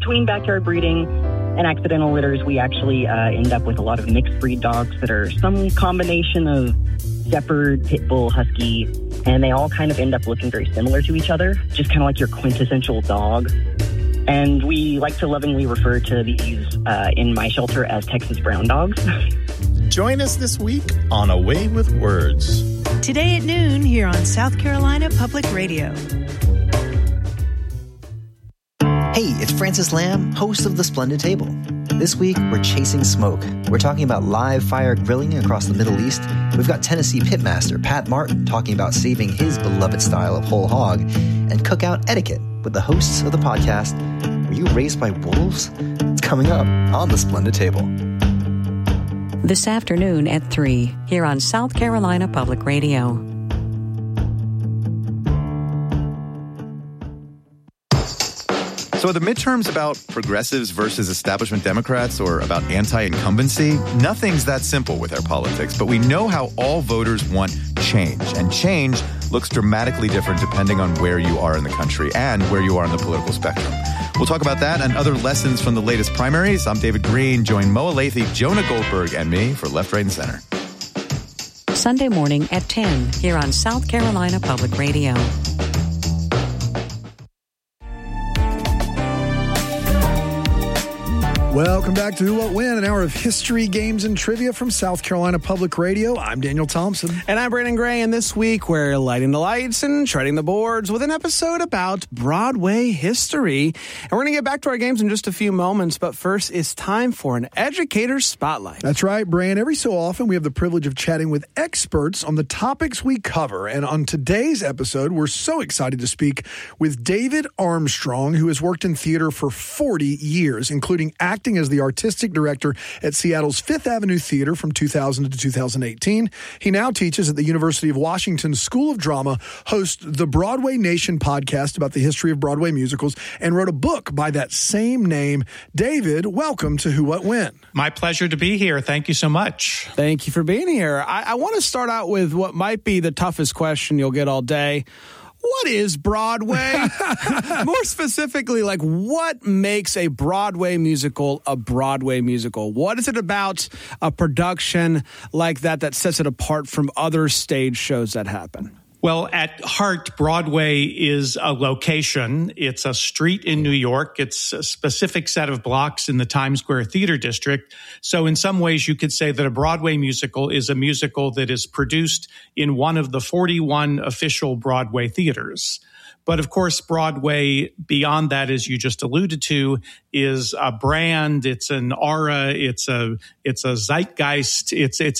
between backyard breeding and accidental litters, we actually end up with a lot of mixed breed dogs that are some combination of shepherd, pit bull, husky, and they all kind of end up looking very similar to each other, just kind of like your quintessential dog. And we like to lovingly refer to these in my shelter as Texas brown dogs. Join us this week on A Way with Words. Today at noon here on South Carolina Public Radio. Hey, it's Francis Lamb, host of The Splendid Table. This week, we're chasing smoke. We're talking about live fire grilling across the Middle East. We've got Tennessee pitmaster Pat Martin talking about saving his beloved style of whole hog, and cookout etiquette with the hosts of the podcast, Were You Raised by Wolves? It's coming up on The Splendid Table. This afternoon at 3, here on South Carolina Public Radio. So are the midterms about progressives versus establishment Democrats or about anti-incumbency? Nothing's that simple with our politics, but we know how all voters want change. And change looks dramatically different depending on where you are in the country and where you are in the political spectrum. We'll talk about that and other lessons from the latest primaries. I'm David Green. Join Moa Lathy, Jonah Goldberg, and me for Left, Right, and Center. Sunday morning at 10, here on South Carolina Public Radio. Welcome back to Who, What, When, an hour of history, games, and trivia from South Carolina Public Radio. I'm Daniel Thompson. And I'm Brandon Gray, and this week we're lighting the lights and treading the boards with an episode about Broadway history. And we're going to get back to our games in just a few moments, but first it's time for an Educator's Spotlight. That's right, Brian. Every so often we have the privilege of chatting with experts on the topics we cover. And on today's episode, we're so excited to speak with David Armstrong, who has worked in theater for 40 years, including acting as the artistic director at Seattle's Fifth Avenue Theater from 2000 to 2018. He now teaches at the University of Washington School of Drama, hosts the Broadway Nation podcast about the history of Broadway musicals, and wrote a book by that same name. David, welcome to Who, What, When. My pleasure to be here. Thank you so much. Thank you for being here. I want to start out with what might be the toughest question you'll get all day. What is Broadway? More specifically, like, what makes a Broadway musical a Broadway musical? What is it about a production like that sets it apart from other stage shows that happen? Well, at heart, Broadway is a location. It's a street in New York. It's a specific set of blocks in the Times Square Theater District. So in some ways, you could say that a Broadway musical is a musical that is produced in one of the 41 official Broadway theaters. But of course, Broadway, beyond that, as you just alluded to, is a brand. It's an aura. It's a zeitgeist.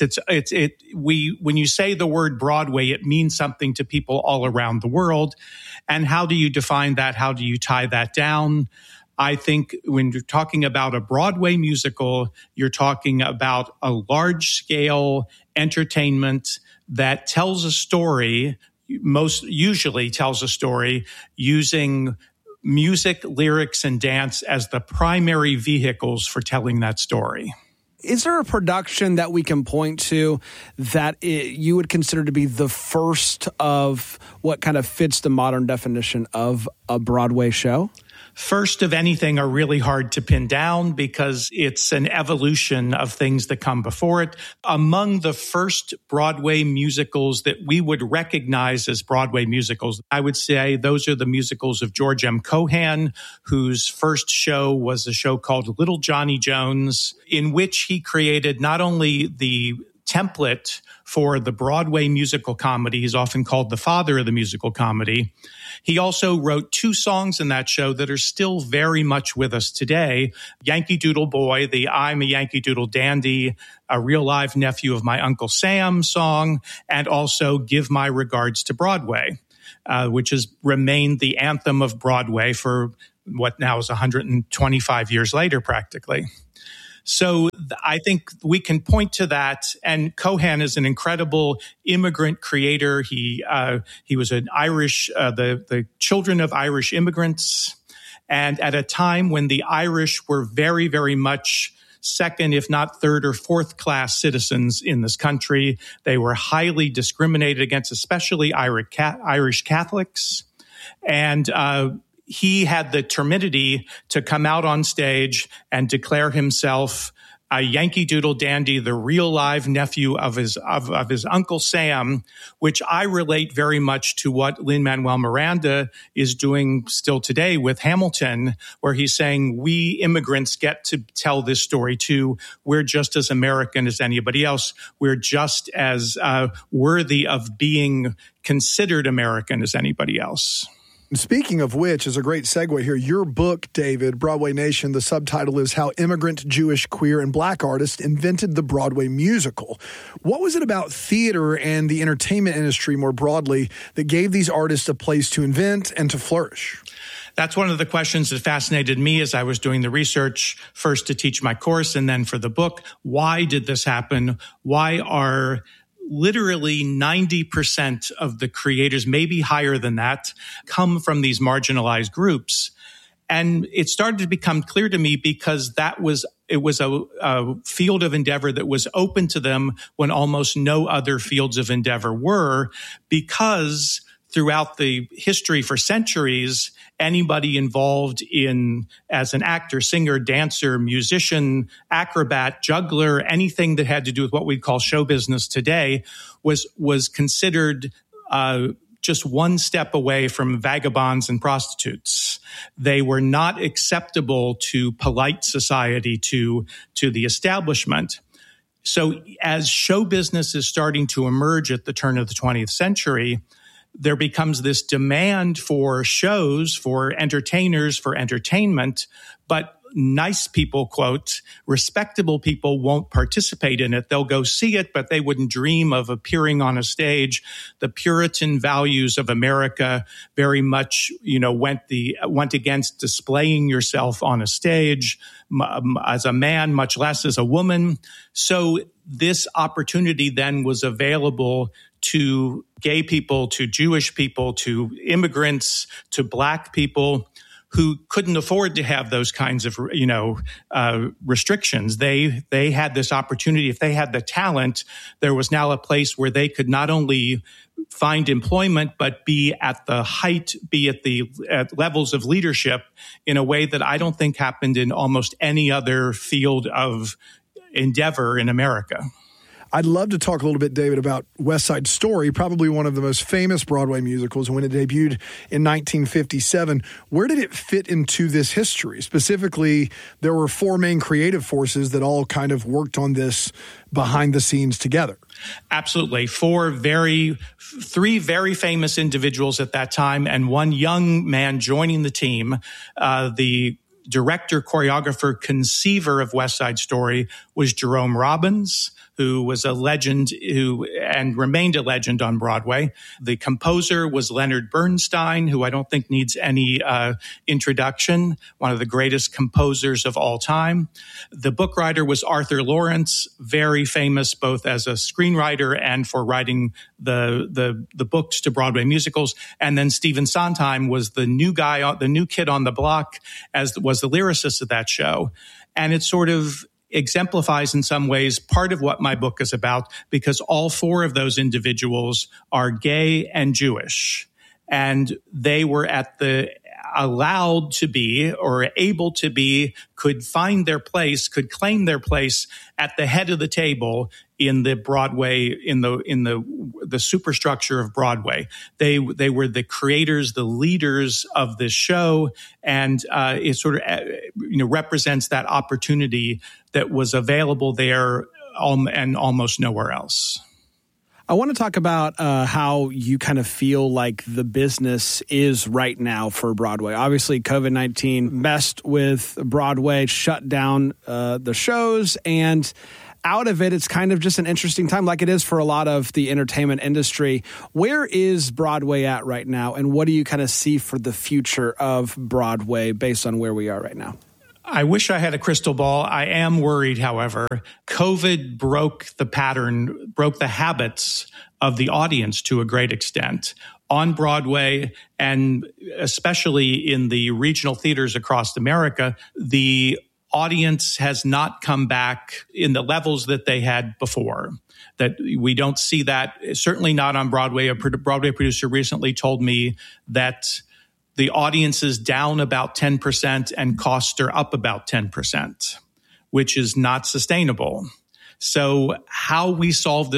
When you say the word Broadway, it means something to people all around the world. And how do you define that? How do you tie that down? I think when you're talking about a Broadway musical, you're talking about a large-scale entertainment that tells a story, most usually tells a story using music, lyrics, and dance as the primary vehicles for telling that story. Is there a production that we can point to that you would consider to be the first of what kind of fits the modern definition of a Broadway show? First of anything are really hard to pin down because it's an evolution of things that come before it. Among the first Broadway musicals that we would recognize as Broadway musicals, I would say those are the musicals of George M. Cohan, whose first show was a show called Little Johnny Jones, in which he created not only the template for the Broadway musical comedy. He's often called the father of the musical comedy. He also wrote two songs in that show that are still very much with us today. Yankee Doodle Boy, the I'm a Yankee Doodle Dandy, a real live nephew of my Uncle Sam song, and also Give My Regards to Broadway, which has remained the anthem of Broadway for what now is 125 years later, practically. So I think we can point to that. And Cohan is an incredible immigrant creator. He was an Irish, the children of Irish immigrants. And at a time when the Irish were very, very much second, if not third or fourth class citizens in this country, they were highly discriminated against, especially Irish Catholics. And he had the temerity to come out on stage and declare himself a Yankee Doodle dandy, the real live nephew of his Uncle Sam, which I relate very much to what Lin-Manuel Miranda is doing still today with Hamilton, where he's saying, we immigrants get to tell this story too. We're just as American as anybody else. We're just as worthy of being considered American as anybody else. Speaking of which, is a great segue here. Your book, David, Broadway Nation, the subtitle is How Immigrant, Jewish, Queer, and Black Artists Invented the Broadway Musical. What was it about theater and the entertainment industry more broadly that gave these artists a place to invent and to flourish? That's one of the questions that fascinated me as I was doing the research, first to teach my course and then for the book. Why did this happen? Why are literally 90% of the creators, maybe higher than that, come from these marginalized groups? And it started to become clear to me because it was a field of endeavor that was open to them when almost no other fields of endeavor were, because throughout the history for centuries, anybody involved as an actor, singer, dancer, musician, acrobat, juggler, anything that had to do with what we'd call show business today was considered just one step away from vagabonds and prostitutes. They were not acceptable to polite society, to the establishment. So as show business is starting to emerge at the turn of the 20th century, there becomes this demand for shows, for entertainers, for entertainment, but nice people, quote, respectable people won't participate in it. They'll go see it, but they wouldn't dream of appearing on a stage. The Puritan values of America very much, went against displaying yourself on a stage as a man, much less as a woman. So this opportunity then was available to gay people, to Jewish people, to immigrants, to Black people who couldn't afford to have those kinds of, restrictions. They had this opportunity. If they had the talent, there was now a place where they could not only find employment, but be at the height, at levels of leadership in a way that I don't think happened in almost any other field of endeavor in America. I'd love to talk a little bit, David, about West Side Story, probably one of the most famous Broadway musicals when it debuted in 1957. Where did it fit into this history? Specifically, there were four main creative forces that all kind of worked on this behind the scenes together. Absolutely. Three very famous individuals at that time and one young man joining the team. The director, choreographer, conceiver of West Side Story was Jerome Robbins, who was a legend and remained a legend on Broadway. The composer was Leonard Bernstein, who I don't think needs any introduction, one of the greatest composers of all time. The book writer was Arthur Lawrence, very famous both as a screenwriter and for writing the books to Broadway musicals. And then Stephen Sondheim was the new kid on the block, as was the lyricist of that show. And it sort of exemplifies in some ways part of what my book is about, because all four of those individuals are gay and Jewish. And they were allowed to be or able to be, could find their place, could claim their place at the head of the table in the Broadway, in the superstructure of Broadway. They were the creators, the leaders of this show, and it sort of represents that opportunity that was available there and almost nowhere else. I want to talk about how you kind of feel like the business is right now for Broadway. Obviously, COVID-19 messed with Broadway, shut down the shows, and out of it, it's kind of just an interesting time, like it is for a lot of the entertainment industry. Where is Broadway at right now, and what do you kind of see for the future of Broadway based on where we are right now? I wish I had a crystal ball. I am worried, however. COVID broke the habits of the audience to a great extent on Broadway, and especially in the regional theaters across America. The audience has not come back in the levels that they had before. That we don't see that, certainly not on Broadway. A Broadway producer recently told me that the audience is down about 10% and costs are up about 10%, which is not sustainable. So how we solve this